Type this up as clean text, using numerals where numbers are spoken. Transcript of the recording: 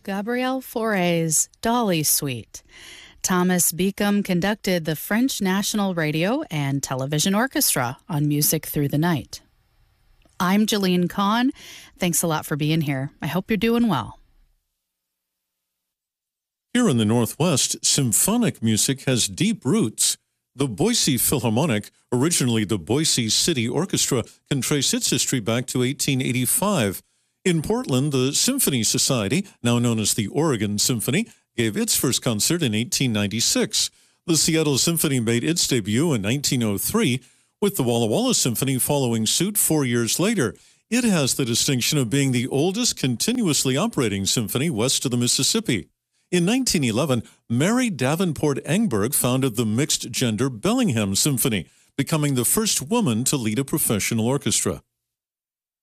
Gabriel Fauré's Dolly Suite. Thomas Beacom conducted the French National Radio and Television Orchestra on Music Through the Night. I'm Jeline Kahn. Thanks a lot for being here. I hope you're doing well. Here in the Northwest, symphonic music has deep roots. The Boise Philharmonic, originally the Boise City Orchestra, can trace its history back to 1885. In Portland, the Symphony Society, now known as the Oregon Symphony, gave its first concert in 1896. The Seattle Symphony made its debut in 1903, with the Walla Walla Symphony following suit 4 years later. It has the distinction of being the oldest continuously operating symphony west of the Mississippi. In 1911, Mary Davenport Engberg founded the mixed-gender Bellingham Symphony, becoming the first woman to lead a professional orchestra.